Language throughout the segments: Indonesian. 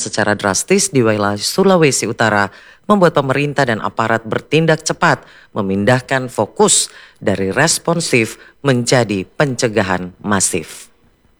secara drastis di wilayah Sulawesi Utara membuat pemerintah dan aparat bertindak cepat memindahkan fokus dari responsif menjadi pencegahan masif.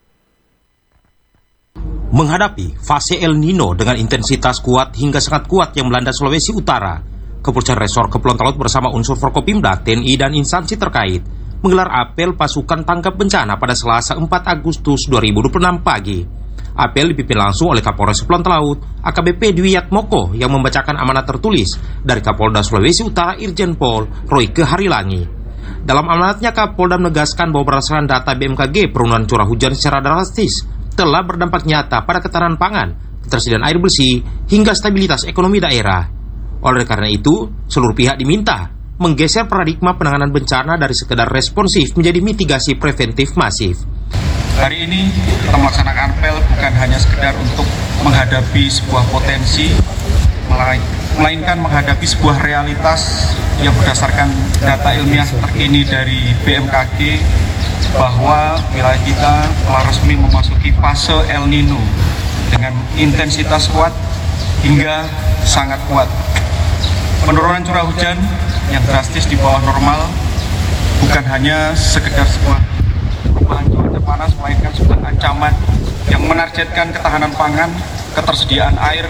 Menghadapi fase El Nino dengan intensitas kuat hingga sangat kuat yang melanda Sulawesi Utara, Kepolisian Resor Kepulauan Talaut bersama unsur Forkopimda, TNI, dan instansi terkait menggelar apel pasukan tanggap bencana pada Selasa 4 Agustus 2026 pagi. Apel dipimpin langsung oleh Kapolres Kepulauan Talaut, AKBP Dwi Yatmoko, yang membacakan amanat tertulis dari Kapolda Sulawesi Utara Irjen Pol Royke Harilangi. Dalam amanatnya, Kapolda menegaskan bahwa berdasarkan data BMKG, penurunan curah hujan secara drastis telah berdampak nyata pada ketahanan pangan, ketersediaan air bersih, hingga stabilitas ekonomi daerah. Oleh karena itu, seluruh pihak diminta menggeser paradigma penanganan bencana dari sekedar responsif menjadi mitigasi preventif masif. Hari ini kita melaksanakan apel bukan hanya sekedar untuk menghadapi sebuah potensi, melainkan menghadapi sebuah realitas yang berdasarkan data ilmiah terkini dari BMKG bahwa wilayah kita telah resmi memasuki fase El Nino dengan intensitas kuat hingga sangat kuat. Penurunan curah hujan yang drastis di bawah normal bukan hanya sekedar sebuah perubahan cuaca panas, melainkan sebuah ancaman yang menargetkan ketahanan pangan, ketersediaan air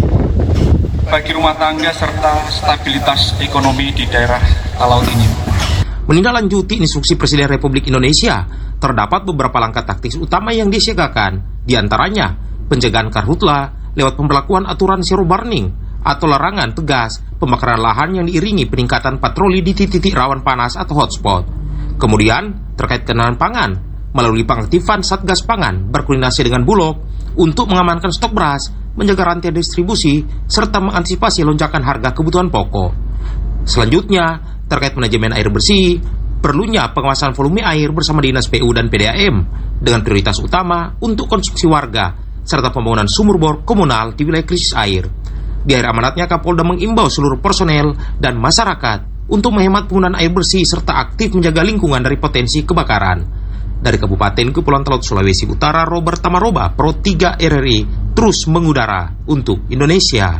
bagi rumah tangga serta stabilitas ekonomi di daerah Talaut ini. Menindaklanjuti instruksi Presiden Republik Indonesia, terdapat beberapa langkah taktis utama yang disiagakan, di antaranya pencegahan karhutla lewat pemberlakuan aturan zero burning atau larangan tegas pembakaran lahan yang diiringi peningkatan patroli di titik-titik rawan panas atau hotspot. Kemudian, terkait ketahanan pangan, melalui pengaktifan Satgas Pangan berkoordinasi dengan Bulog untuk mengamankan stok beras, menjaga rantai distribusi, serta mengantisipasi lonjakan harga kebutuhan pokok. Selanjutnya, terkait manajemen air bersih, perlunya pengawasan volume air bersama Dinas PU dan PDAM dengan prioritas utama untuk konsumsi warga, serta pembangunan sumur bor komunal di wilayah krisis air. Di akhir amanatnya, Kapolda mengimbau seluruh personel dan masyarakat untuk menghemat penggunaan air bersih serta aktif menjaga lingkungan dari potensi kebakaran. Dari Kabupaten Kepulauan Talaut Sulawesi Utara, Robert Tamaroba, Pro 3 RRI, terus mengudara untuk Indonesia.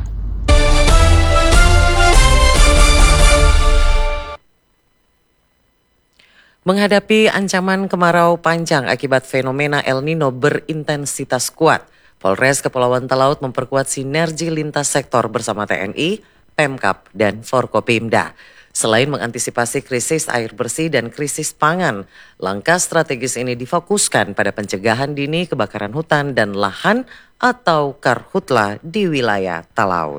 Menghadapi ancaman kemarau panjang akibat fenomena El Nino berintensitas kuat, Polres Kepulauan Talaut memperkuat sinergi lintas sektor bersama TNI, Pemkab, dan Forkopimda. Selain mengantisipasi krisis air bersih dan krisis pangan, langkah strategis ini difokuskan pada pencegahan dini kebakaran hutan dan lahan atau karhutla di wilayah Talaut.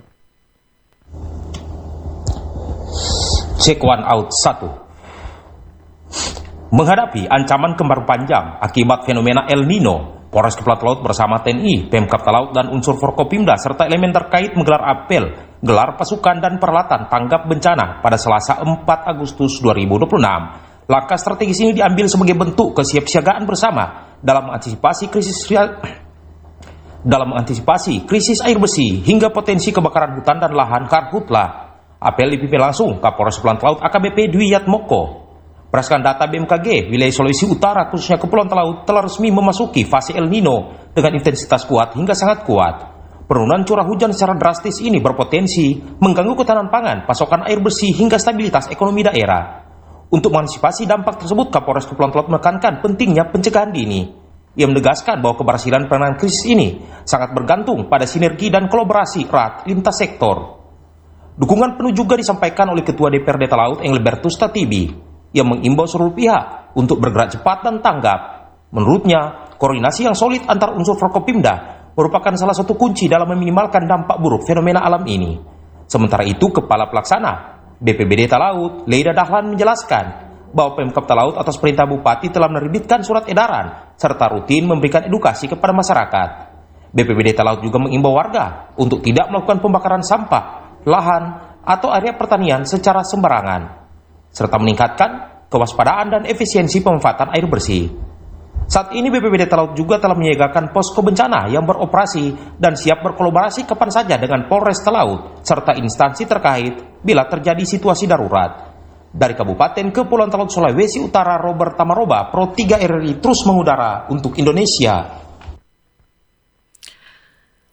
Check one out 1. Menghadapi ancaman kemarau panjang akibat fenomena El Nino, Polres Kepulauan Talaut bersama TNI, Pemkab Talaut, dan unsur Forkopimda serta elemen terkait menggelar apel, gelar pasukan dan peralatan tanggap bencana pada Selasa 4 Agustus 2026. Langkah strategis ini diambil sebagai bentuk kesiapsiagaan bersama dalam mengantisipasi krisis air bersih hingga potensi kebakaran hutan dan lahan karhutla. Apel dipimpin langsung Kapolres Kepulauan Talaut AKBP Dwi Yatmoko. Berdasarkan data BMKG, wilayah Sulawesi Utara khususnya Kepulauan Talaut telah resmi memasuki fase El Nino dengan intensitas kuat hingga sangat kuat. Penurunan curah hujan secara drastis ini berpotensi mengganggu ketahanan pangan, pasokan air bersih hingga stabilitas ekonomi daerah. Untuk mengantisipasi dampak tersebut, Kapolres Kepulauan Talaut menekankan pentingnya pencegahan dini. Ia menegaskan bahwa keberhasilan penanganan krisis ini sangat bergantung pada sinergi dan kolaborasi erat lintas sektor. Dukungan penuh juga disampaikan oleh Ketua DPRD Talaut Engelbertus Tatibi yang mengimbau seluruh pihak untuk bergerak cepat dan tanggap. Menurutnya, koordinasi yang solid antar unsur Forkopimda merupakan salah satu kunci dalam meminimalkan dampak buruk fenomena alam ini. Sementara itu, Kepala Pelaksana BPBD Talaut, Leida Dahlan, menjelaskan bahwa Pemkab Talaut atas perintah Bupati telah menerbitkan surat edaran serta rutin memberikan edukasi kepada masyarakat. BPBD Talaut juga mengimbau warga untuk tidak melakukan pembakaran sampah, lahan, atau area pertanian secara sembarangan, serta meningkatkan kewaspadaan dan efisiensi pemanfaatan air bersih. Saat ini BPBD Talaut juga telah menyiagakan posko bencana yang beroperasi dan siap berkolaborasi kapan saja dengan Polres Talaut serta instansi terkait bila terjadi situasi darurat. Dari Kabupaten Kepulauan Talaut Sulawesi Utara, Robert Tamaroba, Pro 3 RRI, terus mengudara untuk Indonesia.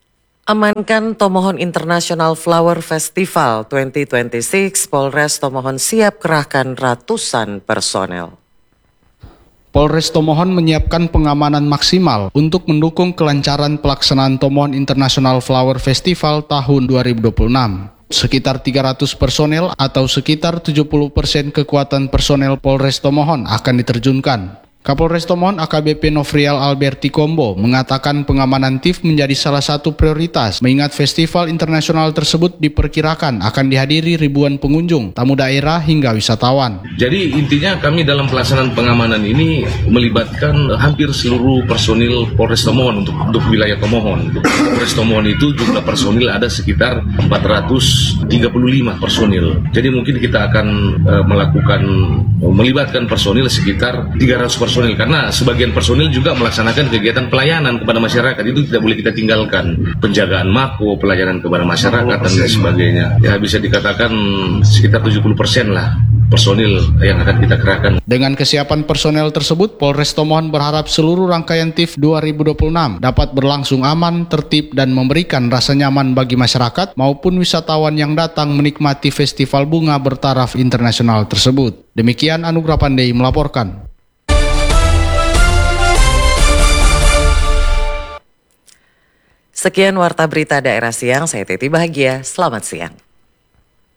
Amankan Tomohon International Flower Festival 2026, Polres Tomohon siap kerahkan ratusan personel. Polres Tomohon menyiapkan pengamanan maksimal untuk mendukung kelancaran pelaksanaan Tomohon International Flower Festival tahun 2026. Sekitar 300 personel atau sekitar 70% kekuatan personel Polres Tomohon akan diterjunkan. Kapolres Tomohon AKBP Nofrial Alberti Kombo mengatakan pengamanan TIF menjadi salah satu prioritas mengingat festival internasional tersebut diperkirakan akan dihadiri ribuan pengunjung, tamu daerah hingga wisatawan. Jadi intinya kami dalam pelaksanaan pengamanan ini melibatkan hampir seluruh personil Polres Tomohon untuk wilayah Tomohon. Polres Tomohon itu jumlah personil ada sekitar 435 personil. Jadi mungkin kita akan melibatkan personil sekitar 300 personil. Karena sebagian personil juga melaksanakan kegiatan pelayanan kepada masyarakat, itu tidak boleh kita tinggalkan. Penjagaan mako, pelayanan kepada masyarakat dan lain sebagainya. Ya bisa dikatakan sekitar 70% lah personil yang akan kita kerahkan. Dengan kesiapan personel tersebut, Polres Tomohon berharap seluruh rangkaian TIF 2026 dapat berlangsung aman, tertib, dan memberikan rasa nyaman bagi masyarakat maupun wisatawan yang datang menikmati festival bunga bertaraf internasional tersebut. Demikian Anugrah Pandey melaporkan. Sekian Warta Berita Daerah Siang, saya Titi Bahagia, selamat siang.